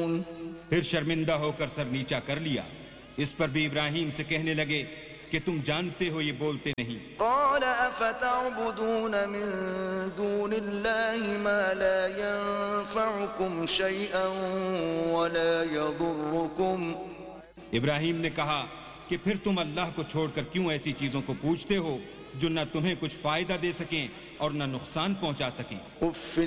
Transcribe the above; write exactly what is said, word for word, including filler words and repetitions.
फिर शर्मिंदा होकर सर नीचा कर लिया। इस पर भी इब्राहिम से कहने लगे कि तुम जानते हो ये बोलते नहीं। قال أفتعبدون من دون الله ما لا ينفعكم شيئا ولا يضركم। इब्राहिम ने कहा कि फिर तुम अल्लाह को छोड़कर क्यों ऐसी चीजों को पूछते हो जो न तुम्हें कुछ फायदा दे सकें और न नुकसान पहुंचा सकें। उफ़्फ़िन